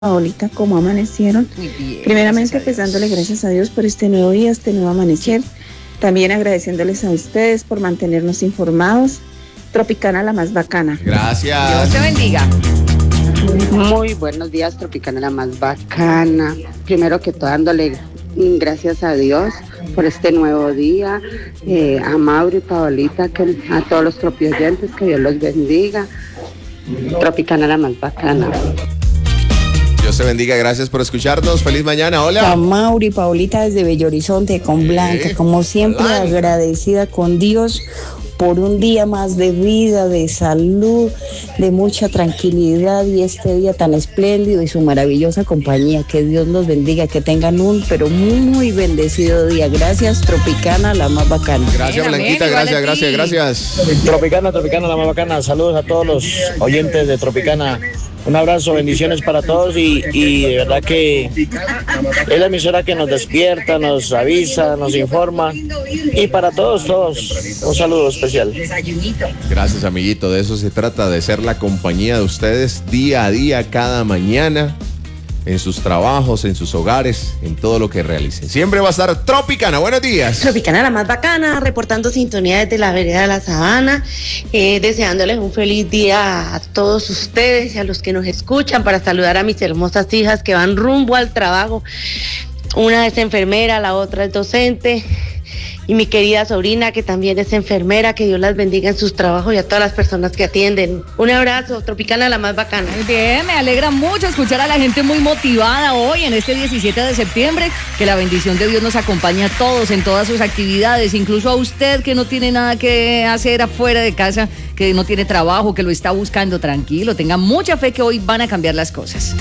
Paolita, ¿cómo amanecieron? Muy bien. Primeramente, pues dándole gracias a Dios por este nuevo día, este nuevo amanecer. También agradeciéndoles a ustedes por mantenernos informados. Tropicana, la más bacana. Gracias. Dios te bendiga. Muy buenos días, Tropicana, la más bacana. Primero que todo, dándole gracias a Dios por este nuevo día. A Mauro y Paolita, a todos los tropioyentes, que Dios los bendiga. Tropicana, la más bacana. Dios te bendiga, gracias por escucharnos. Feliz mañana, hola. A Mauri y Paulita desde Bello Horizonte con Blanca, como siempre Blanca. agradecida con Dios por un día más de vida, de salud, de mucha tranquilidad y este día tan espléndido y su maravillosa compañía. Que Dios los bendiga, que tengan un pero muy bendecido día. Gracias, Tropicana, la más bacana. Gracias, Amén, Blanquita, igual a gracias, ti. gracias. Tropicana, la más bacana. Saludos a todos los oyentes de Tropicana. Un abrazo, bendiciones para todos y de verdad que es la emisora que nos despierta, nos avisa, nos informa y para todos, un saludo especial. Gracias, amiguito. De eso se trata, de ser la compañía de ustedes día a día, cada mañana, en sus trabajos, en sus hogares, en todo lo que realicen. Siempre va a estar Tropicana. Buenos días. Tropicana, la más bacana, reportando sintonía desde la vereda de la Sabana, deseándoles un feliz día a todos ustedes y a los que nos escuchan, para saludar a mis hermosas hijas que van rumbo al trabajo. Una es enfermera, la otra es docente, y mi querida sobrina que también es enfermera. Que Dios las bendiga en sus trabajos y a todas las personas que atienden. Un abrazo, Tropicana, la más bacana. Muy bien, me alegra mucho escuchar a la gente muy motivada hoy en este 17 de septiembre. Que la bendición de Dios nos acompañe a todos en todas sus actividades, incluso a usted que no tiene nada que hacer afuera de casa, que no tiene trabajo, que lo está buscando. Tranquilo, tenga mucha fe que hoy van a cambiar las cosas.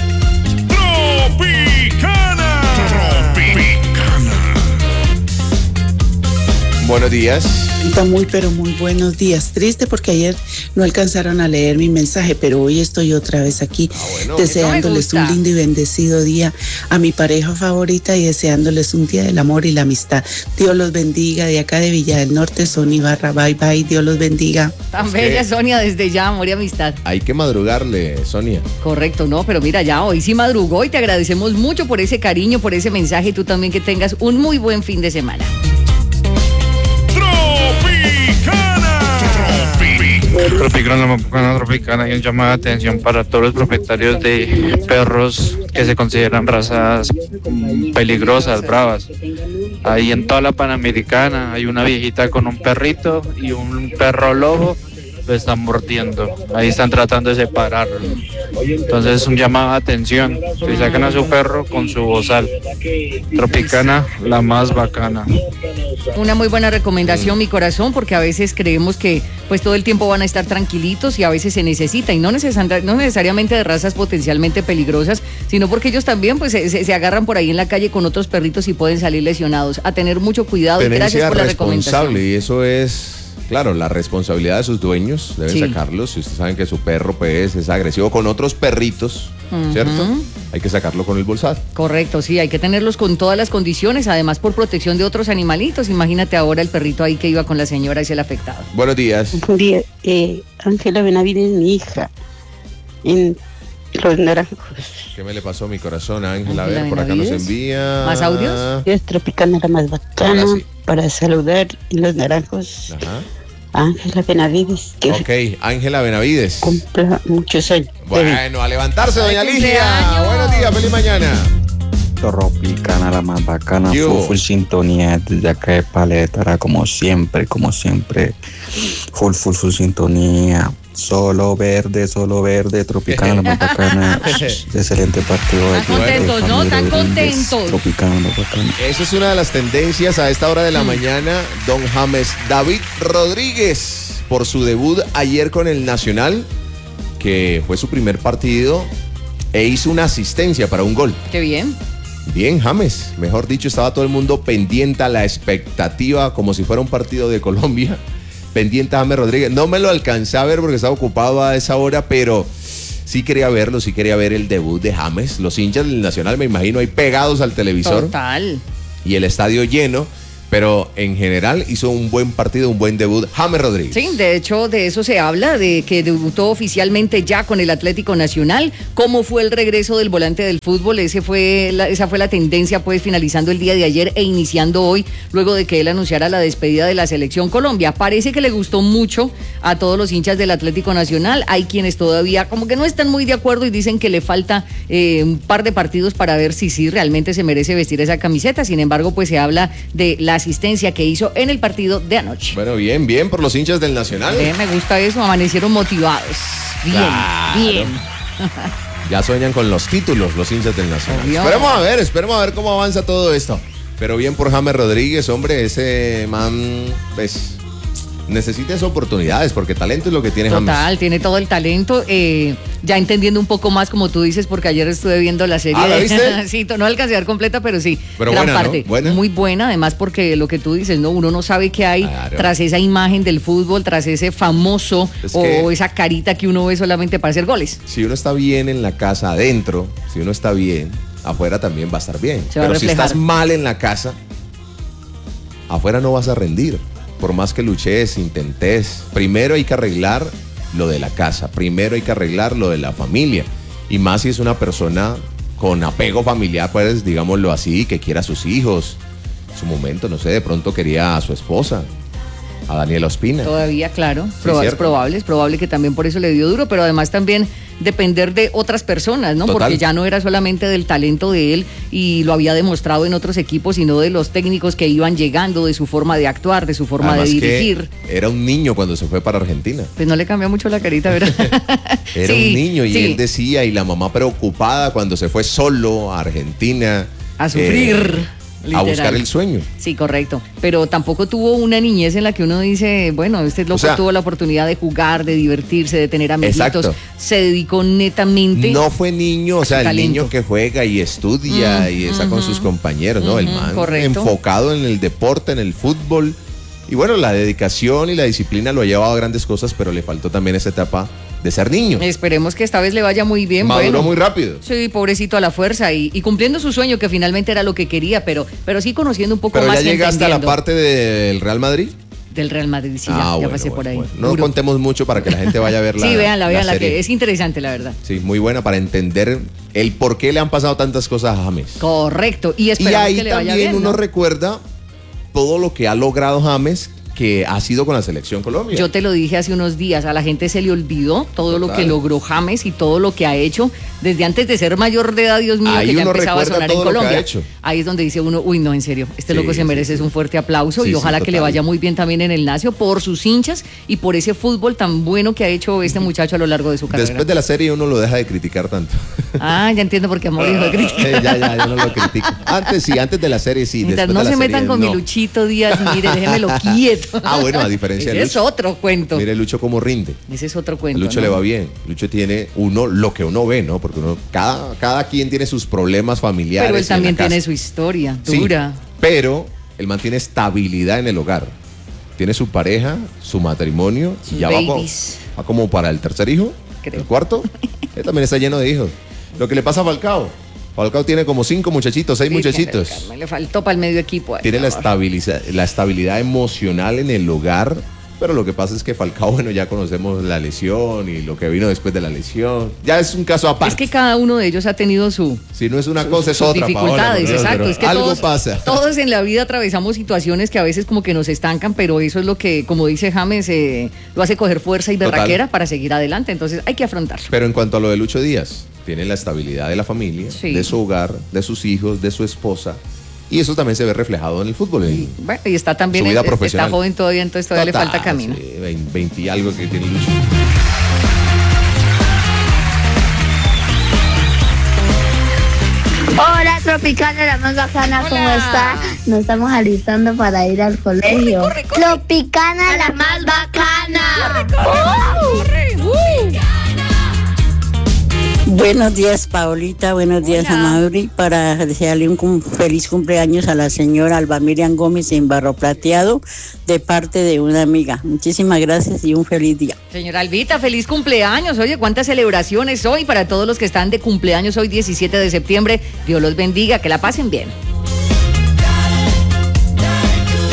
Tropicana. Buenos días. Muy pero muy buenos días. Triste porque ayer no alcanzaron a leer mi mensaje, pero hoy estoy otra vez aquí Bueno, deseándoles eso me un gusta. lindo y bendecido día a mi pareja favorita y deseándoles un día del amor y la amistad. Dios los bendiga. De acá de Villa del Norte, Sony Barra, bye bye, Dios los bendiga. Tan Es bella que- Sonia, desde ya, amor y amistad. Hay que madrugarle, Sonia. Correcto, no, pero mira, ya hoy sí madrugó y te agradecemos mucho por ese cariño, por ese mensaje, y tú también que tengas un muy buen fin de semana. Tropicana y un llamado de atención para todos los propietarios de perros que se consideran razas peligrosas, bravas. Ahí en toda la Panamericana hay una viejita con un perrito y un perro lobo lo están mordiendo. Ahí están tratando de separarlo. Entonces un llamado de atención, que sacan a su perro con su bozal. Tropicana, la más bacana. Una muy buena recomendación, mi corazón, porque a veces creemos que pues todo el tiempo van a estar tranquilitos y a veces se necesita, y no necesariamente de razas potencialmente peligrosas, sino porque ellos también pues se agarran por ahí en la calle con otros perritos y pueden salir lesionados. A tener mucho cuidado y gracias Tenencia por la recomendación. responsable, y eso es, claro, la responsabilidad de sus dueños. Deben Sí. sacarlos. Si ustedes saben que su perro pues, es agresivo con otros perritos, ¿cierto? Hay que sacarlo con el bolsal. Correcto, sí, hay que tenerlos con todas las condiciones, además por protección de otros animalitos. Imagínate ahora el perrito ahí que iba con la señora y se le afectado. Buenos días. Un día, Ángela Benavides, mi hija, en Los Naranjos. ¿Qué me le pasó a mi corazón, Ángela? A Ángela ver, por acá nos Benavides. envía. ¿Más audios? Es Tropicana, la más bacana, Ahora sí. para saludar en Los Naranjos Ajá. a Ángela Benavides, que Ok, Ángela Benavides. cumpla muchos años. Bueno, a levantarse, doña ¡Feliz Ligia. cumpleaños! Buenos días, feliz mañana. Tropicana, la más bacana, Yo. full sintonía desde acá de Paletara, como siempre, full sintonía, solo verde, Tropicana, la más bacana, excelente partido. Están contentos, ¿no? Están contentos. Tropicana, la más bacana. Esa es una de las tendencias a esta hora de la mañana. Don James David Rodríguez, por su debut ayer con el Nacional, que fue su primer partido, e hizo una asistencia para un gol. Qué bien. Bien, James. Mejor dicho, estaba todo el mundo pendiente a la expectativa, como si fuera un partido de Colombia. Pendiente a James Rodríguez. No me lo alcancé a ver porque estaba ocupado a esa hora, pero sí quería verlo, sí quería ver el debut de James. Los hinchas del Nacional, me imagino, ahí pegados al televisor. Total. Y el estadio lleno. pero en general hizo un buen partido, un buen debut James Rodríguez. Sí, de hecho de eso se habla, de que debutó oficialmente ya con el Atlético Nacional. ¿Cómo fue el regreso del volante del fútbol? Esa fue la tendencia, pues, finalizando el día de ayer e iniciando hoy, luego de que él anunciara la despedida de la Selección Colombia. Parece que le gustó mucho a todos los hinchas del Atlético Nacional. Hay quienes todavía como que no están muy de acuerdo y dicen que le falta un par de partidos para ver si sí realmente se merece vestir esa camiseta. Sin embargo, pues se habla de la asistencia que hizo en el partido de anoche. Bueno, bien por los hinchas del Nacional. Me gusta eso, amanecieron motivados. Bien. Ya sueñan con los títulos los hinchas del Nacional. Obvio. Esperemos a ver cómo avanza todo esto. Pero bien por James Rodríguez, hombre, ese man, pues, necesita esas oportunidades, porque talento es lo que tiene James. Total, tiene todo el talento, ya entendiendo un poco más, como tú dices, porque ayer estuve viendo la serie. ¿La viste? Sí, no alcancé a ver completa, pero sí, pero gran buena, parte. ¿no? ¿Buena? Muy buena, además porque lo que tú dices, ¿no? Uno no sabe qué hay tras esa imagen del fútbol, tras ese famoso o esa carita que uno ve solamente para hacer goles. Si uno está bien en la casa adentro, si uno está bien, afuera también va a estar bien. Pero si estás mal en la casa, afuera no vas a rendir. Por más que luches, intentes, primero hay que arreglar lo de la casa, primero hay que arreglar lo de la familia. Y más si es una persona con apego familiar, pues digámoslo así, que quiera a sus hijos. En su momento, no sé, de pronto quería a su esposa, a Daniela Ospina. Todavía, claro, Sí, es probable que también por eso le dio duro, pero además también depender de otras personas, ¿no? Total. Porque ya no era solamente del talento de él y lo había demostrado en otros equipos, sino de los técnicos que iban llegando, de su forma de actuar, de su forma Además de dirigir. Era un niño cuando se fue para Argentina. Pues no le cambió mucho la carita, ¿verdad? Era un niño y sí. él decía, y la mamá preocupada cuando se fue solo a Argentina. A sufrir. A Literal. buscar el sueño. Sí, correcto. Pero tampoco tuvo una niñez en la que uno dice, bueno, este loco tuvo la oportunidad de jugar, de divertirse, de tener amiguitos. Exacto. Se dedicó netamente. No fue niño, o sea, el niño que juega y estudia y está con sus compañeros, ¿no? El man enfocado en el deporte, en el fútbol. Y bueno, la dedicación y la disciplina lo ha llevado a grandes cosas, pero le faltó también esa etapa de ser niño. Esperemos que esta vez le vaya muy bien. Maduró muy rápido. Sí, pobrecito a la fuerza y cumpliendo su sueño, que finalmente era lo que quería, pero sí conociendo un poco pero más. Pero ya llega hasta la parte del Real Madrid. Del Real Madrid, sí, ya pasé por ahí. Bueno. No contemos mucho para que la gente vaya a verla. Sí, véanla, que es interesante, la verdad. Sí, muy buena para entender el por qué le han pasado tantas cosas a James. Correcto, y esperamos que le vaya bien. Y ahí también uno recuerda todo lo que ha logrado James, que ha sido con la Selección Colombia. Yo te lo dije hace unos días, a la gente se le olvidó todo lo que logró James y todo lo que ha hecho desde antes de ser mayor de edad, Dios mío, ahí que ya empezaba a recuerda sonar en todo lo que Colombia. ha hecho. Ahí es donde dice uno, uy, no, en serio, loco se merece un fuerte aplauso y ojalá que le vaya muy bien también en el Nacio por sus hinchas y por ese fútbol tan bueno que ha hecho este muchacho a lo largo de su carrera. Después de la serie uno lo deja de criticar tanto. Ah, ya entiendo por qué Amor dijo de criticar. Ya no lo critico. Antes de la serie sí. Mientras no se metan con mi Luchito Díaz, mire, déjemelo quieto. Ah, bueno, a diferencia de Lucho. Ese es otro cuento. Mire Lucho cómo rinde. Ese es otro cuento. Lucho le va bien. Lucho tiene lo que uno ve, ¿no? Porque cada quien tiene sus problemas familiares. Pero él también tiene su historia dura. Sí, pero él mantiene estabilidad en el hogar. Tiene su pareja, su matrimonio. Sus y ya va como para el tercer hijo, el cuarto. Él también está lleno de hijos. Lo que le pasa a Falcao. Falcao tiene como 5 muchachitos, 6 muchachitos. Le faltó para el medio equipo. Tiene la estabilidad emocional en el hogar. Pero lo que pasa es que Falcao, bueno, ya conocemos la lesión y lo que vino después de la lesión. Ya es un caso aparte. Es que cada uno de ellos ha tenido si no es una cosa, es otra, dificultades, Paola, exacto. Es que algo pasa. Todos en la vida atravesamos situaciones que a veces como que nos estancan, pero eso es lo que, como dice James, lo hace coger fuerza y berraquera para seguir adelante. Entonces hay que afrontarlo. Pero en cuanto a lo de Lucho Díaz, tiene la estabilidad de la familia, de su hogar, de sus hijos, de su esposa. Y eso también se ve reflejado en el fútbol. Bueno, y está también su vida profesional. Está joven todavía, entonces todavía le falta camino. Sí, 20 y algo que tiene Lucho. Hola, Tropicana, la más bacana, ¿cómo está? Nos estamos alistando para ir al colegio. Corre. Tropicana, la más bacana. Corre. Buenos días, Paolita. Buenos días, Amaury. Para desearle un feliz cumpleaños a la señora Alba Miriam Gómez en Barro Plateado, de parte de una amiga. Muchísimas gracias y un feliz día. Señora Albita, feliz cumpleaños. Oye, cuántas celebraciones hoy para todos los que están de cumpleaños hoy, 17 de septiembre. Dios los bendiga, que la pasen bien.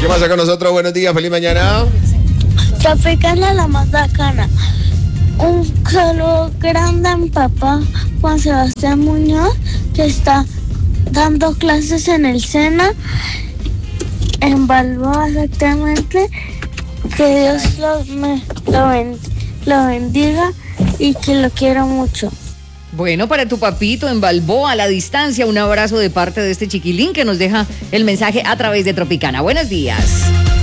¿Qué pasa con nosotros? Buenos días, feliz mañana. Tropicana la más bacana. Un saludo grande a mi papá Juan Sebastián Muñoz, que está dando clases en el SENA, en Balboa exactamente. Que Dios lo bendiga y que lo quiero mucho. Bueno, para tu papito en Balboa, a la distancia, un abrazo de parte de este chiquilín que nos deja el mensaje a través de Tropicana. Buenos días.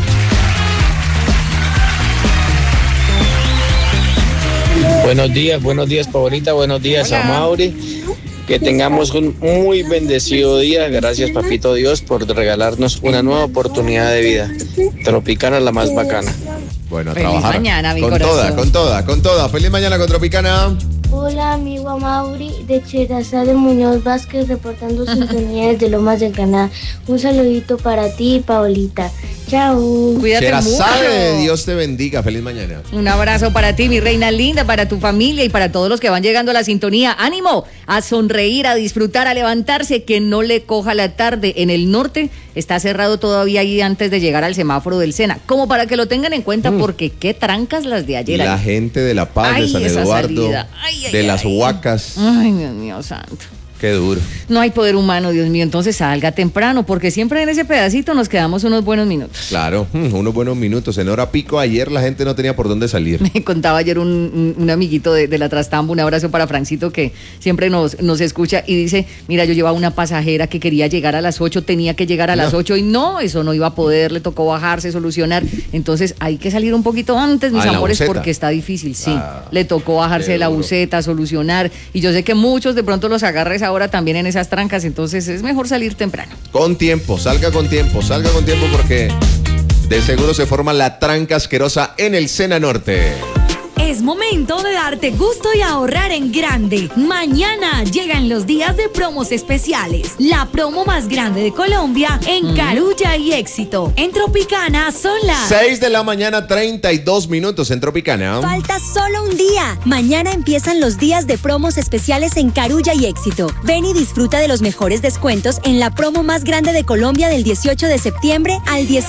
Buenos días, Paulita, buenos días, Amaury. Que tengamos un muy bendecido día. Gracias, papito Dios, por regalarnos una nueva oportunidad de vida. Tropicana la más bacana. Bueno, a Feliz trabajar. mañana, mi con corazón. con toda. Feliz mañana con Tropicana. Hola, amigo Amaury de Cherazá de Muñoz Vázquez, reportando sintonía desde Lomas de Canadá. Un saludito para ti, Paolita. Chao. Cuídate Cherazá, mucho. Dios te bendiga. Feliz mañana. Un abrazo para ti, mi reina linda, para tu familia y para todos los que van llegando a la sintonía. ¡Ánimo! A sonreír, a disfrutar, a levantarse, que no le coja la tarde. En el norte está cerrado todavía ahí antes de llegar al semáforo del SENA. Como para que lo tengan en cuenta, porque qué trancas las de ayer. La gente de La Paz, de San esa Eduardo, salida. de Las Huacas. Ay, Dios mío santo. Qué duro. No hay poder humano, Dios mío. Entonces salga temprano, porque siempre en ese pedacito nos quedamos unos buenos minutos. Claro, unos buenos minutos. En hora pico ayer la gente no tenía por dónde salir. Me contaba ayer un amiguito de la Trastambo, un abrazo para Francito, que siempre nos escucha y dice, mira, yo llevaba una pasajera que quería llegar a las 8, tenía que llegar a las 8 y no, eso no iba a poder, le tocó bajarse, solucionar. Entonces hay que salir un poquito antes, mis amores, porque está difícil, sí. Le tocó bajarse de la buseta, solucionar. Y yo sé que muchos de pronto los agarres ahora también en esas trancas, entonces es mejor salir temprano. Con tiempo, salga con tiempo porque de seguro se forma la tranca asquerosa en el SENA Norte. Es momento de darte gusto y ahorrar en grande. Mañana llegan los días de promos especiales. La promo más grande de Colombia en Carulla y Éxito. En Tropicana son las 6 de la mañana, 32 minutos en Tropicana. Falta solo un día. Mañana empiezan los días de promos especiales en Carulla y Éxito. Ven y disfruta de los mejores descuentos en la promo más grande de Colombia del 18 de septiembre al 18